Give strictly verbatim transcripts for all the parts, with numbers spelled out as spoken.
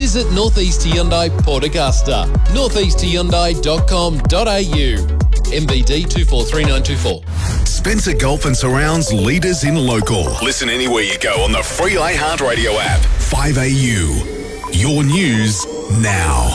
visit Northeast Hyundai Port Augusta. northeast hyundai dot com dot a u. M B D two four three nine two four. Spencer Gulf and Surround's leaders in local. Listen anywhere you go on the free iHeartRadio app. five A U. Your news now.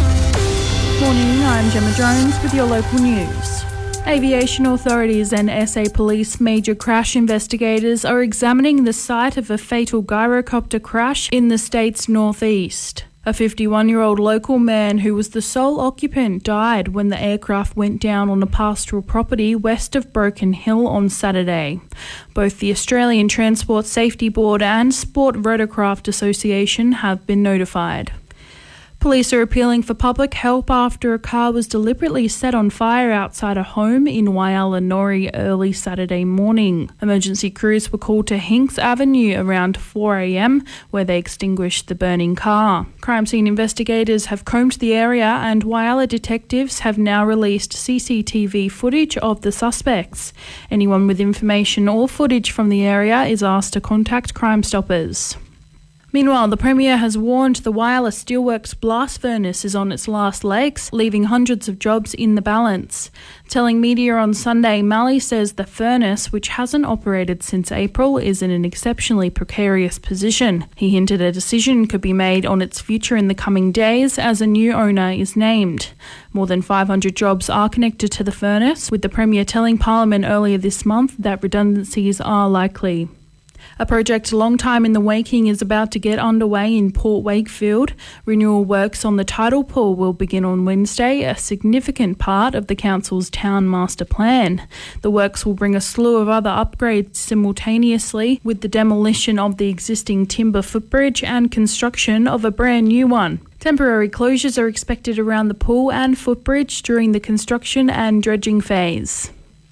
Morning, I'm Gemma Jones with your local news. Aviation authorities and S A Police major crash investigators are examining the site of a fatal gyrocopter crash in the state's northeast. A fifty-one-year-old local man who was the sole occupant died when the aircraft went down on a pastoral property west of Broken Hill on Saturday. Both the Australian Transport Safety Board and Sport Rotorcraft Association have been notified. Police are appealing for public help after a car was deliberately set on fire outside a home in Waialanori early Saturday morning. Emergency crews were called to Hinks Avenue around four a m, where they extinguished the burning car. Crime scene investigators have combed the area and Whyalla detectives have now released C C T V footage of the suspects. Anyone with information or footage from the area is asked to contact Crime Stoppers. Meanwhile, the Premier has warned the Whyalla Steelworks blast furnace is on its last legs, leaving hundreds of jobs in the balance. Telling media on Sunday, Malley says the furnace, which hasn't operated since April, is in an exceptionally precarious position. He hinted a decision could be made on its future in the coming days as a new owner is named. More than five hundred jobs are connected to the furnace, with the Premier telling Parliament earlier this month that redundancies are likely. A project a long time in the making is about to get underway in Port Wakefield. Renewal works on the tidal pool will begin on Wednesday, a significant part of the council's town master plan. The works will bring a slew of other upgrades simultaneously, with the demolition of the existing timber footbridge and construction of a brand new one. Temporary closures are expected around the pool and footbridge during the construction and dredging phase.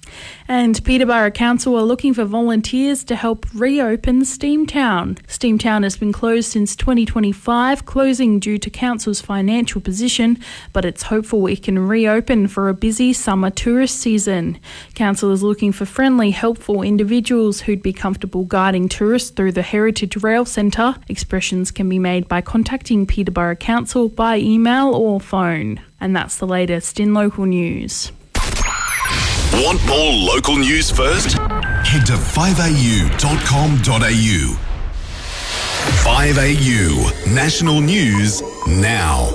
And Peterborough Council are looking for volunteers to help reopen Steamtown. Steamtown has been closed since twenty twenty-five, closing due to Council's financial position, but it's hopeful it can reopen for a busy summer tourist season. Council is looking for friendly, helpful individuals who'd be comfortable guiding tourists through the Heritage Rail Centre. Expressions can be made by contacting Peterborough Council by email or phone. And that's the latest in local news. Want more local news first? Head to five a u dot com dot a u. five A U National News Now.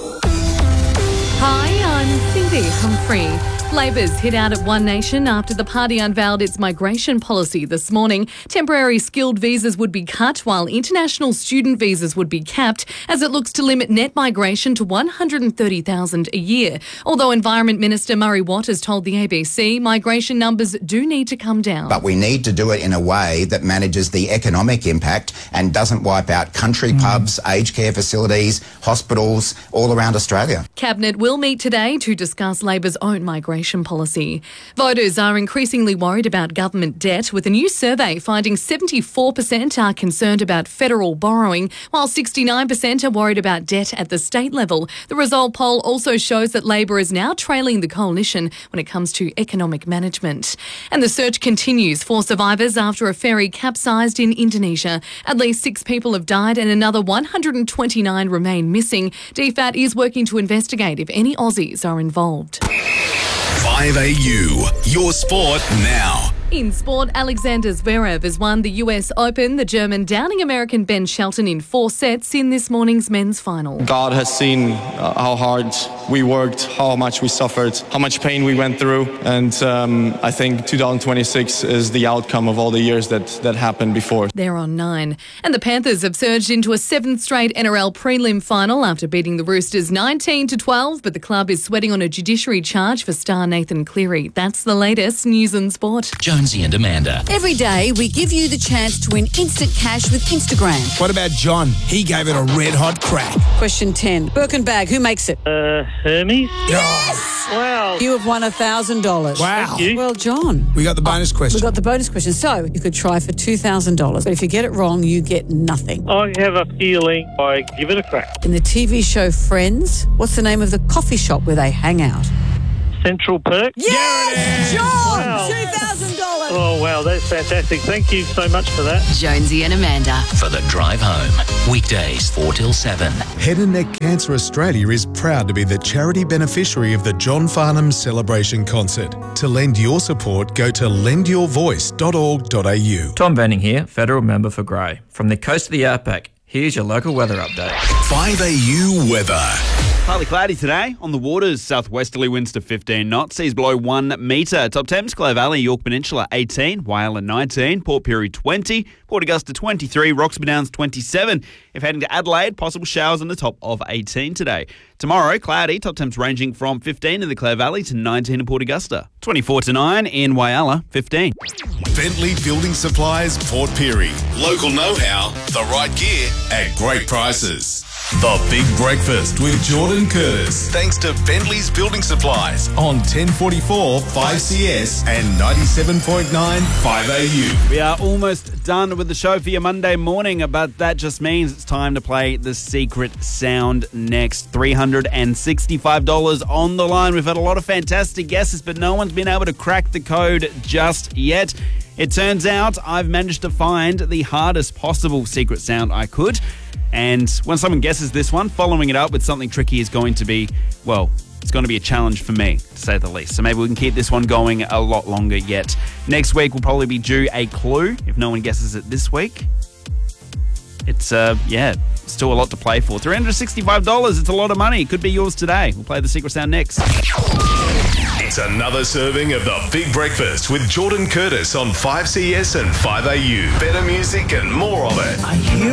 Hi, I'm Cindy Humphrey. Labor's hit out at One Nation after the party unveiled its migration policy this morning. Temporary skilled visas would be cut while international student visas would be capped as it looks to limit net migration to one hundred thirty thousand a year. Although Environment Minister Murray Watt has told the A B C migration numbers do need to come down. But we need to do it in a way that manages the economic impact and doesn't wipe out country mm. pubs, aged care facilities, hospitals all around Australia. Cabinet will meet today to discuss Labor's own migration policy. Voters are increasingly worried about government debt, with a new survey finding seventy-four percent are concerned about federal borrowing, while sixty-nine percent are worried about debt at the state level. The result poll also shows that Labor is now trailing the coalition when it comes to economic management. And the search continues for survivors after a ferry capsized in Indonesia. At least six people have died and another one hundred twenty-nine remain missing. D FAT is working to investigate if any Aussies are involved. five A U, your sport now. In sport, Alexander Zverev has won the U S Open. The German downing American Ben Shelton in four sets in this morning's men's final. God has seen uh, how hard we worked, how much we suffered, how much pain we went through. And um, I think two thousand twenty-six is the outcome of all the years that, that happened before. They're on nine. And the Panthers have surged into a seventh straight N R L prelim final after beating the Roosters nineteen to twelve. But the club is sweating on a judiciary charge for star Nathan Cleary. That's the latest news and sport. Jonesy and Amanda. Every day we give you the chance to win instant cash with Instagram. What about John? He gave it a red hot crack. Question ten. Birkin bag, who makes it? Uh, Hermes. Yes! Wow. You have won one thousand dollars. Wow. Thank you. Well, John. We got the bonus question. We got the bonus question. So you could try for two thousand dollars, but if you get it wrong, you get nothing. I have a feeling I give it a crack. In the T V show Friends, what's the name of the coffee shop where they hang out? Central Perk. Yes! John! Wow. two thousand dollars. Oh, wow, that's fantastic. Thank you so much for that. Jonesy and Amanda. For the drive home. Weekdays four till seven. Head and Neck Cancer Australia is proud to be the charity beneficiary of the John Farnham Celebration Concert. To lend your support, go to lend your voice dot org dot a u. Tom Banning here, Federal Member for Grey. From the coast of the outback, here's your local weather update. five A U weather. Partly cloudy today. On the waters, southwesterly winds to fifteen knots. Seas below one metre. Top temps, Clare Valley, York Peninsula eighteen, Whyalla nineteen, Port Pirie twenty, Port Augusta twenty-three, Roxby Downs twenty-seven. If heading to Adelaide, possible showers on the top of eighteen today. Tomorrow, cloudy. Top temps ranging from fifteen in the Clare Valley to nineteen in Port Augusta. twenty-four to nine in Whyalla, fifteen. Bentley Building Supplies, Port Pirie. Local know-how, the right gear at great prices. The Big Breakfast with Jordan Curtis. Thanks to Bentley's Building Supplies on ten forty-four five C S and ninety-seven point nine five A U. We are almost done with the show for your Monday morning, but that just means it's time to play the secret sound next. three hundred sixty-five dollars on the line. We've had a lot of fantastic guesses, but no one's been able to crack the code just yet. It turns out I've managed to find the hardest possible secret sound I could. And when someone guesses this one, following it up with something tricky is going to be, well, it's going to be a challenge for me, to say the least. So maybe we can keep this one going a lot longer yet. Next week, we'll probably be due a clue if no one guesses it this week. It's, uh, yeah, still a lot to play for. three hundred sixty-five dollars, it's a lot of money. It could be yours today. We'll play the secret sound next. It's another serving of the Big Breakfast with Jordan Curtis on five C S and five A U. Better music and more of it.